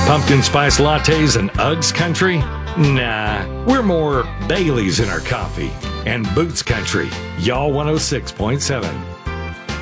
Pumpkin spice lattes and Uggs country? Nah, we're more Baileys in our coffee. And Boots country, Y'all 106.7.